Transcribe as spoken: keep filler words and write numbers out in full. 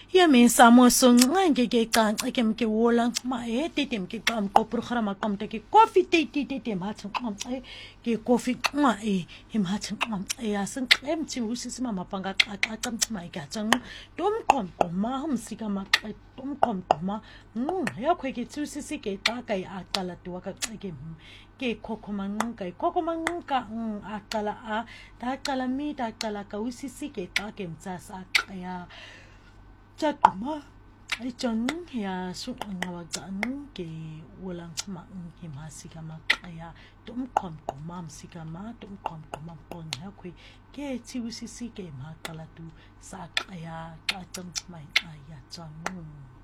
Ya me samo so ngange ke ka ke mke wola ma e tete mke kam ko programa kam te ke coffee te te te ma tsu ke coffee ma e e ma tsu e asen em tsi usi mama panga ka ka kam ma ga tsang dom kom ko ma hum sika ma dom kom ko ma mm ya khwe ke tsu si ke ta ka ya kala tu ka ke ke koko mangunga koko mangunga a kala a ta kala mi ta kala ka usi ke ta ke mtsasa ya Jatuma, I don't hear so on our gun, gay, Wolang Mountain, him has sigama, aya, don't come to mam sigama, don't come to mam on her quick, gay, Tiwisi game, her color to sack, aya, Jatam, my aya, Jamu.